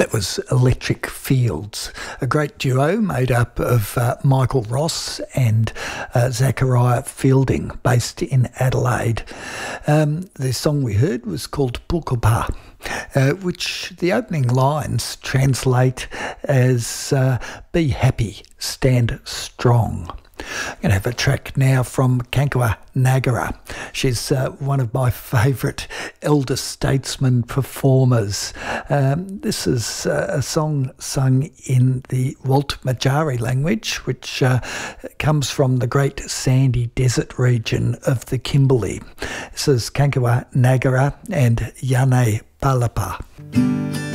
That was Electric Fields, a great duo made up of Michael Ross and Zachariah Fielding, based in Adelaide. The song we heard was called Pukapa, which the opening lines translate as be happy, stand strong. I'm going to have a track now from Kankwa Nagara. She's one of my favourite elder statesman performers. This is a song sung in the Walt Majari language, which comes from the great sandy desert region of the Kimberley. This is Kankwa Nagara and Yane Palapa.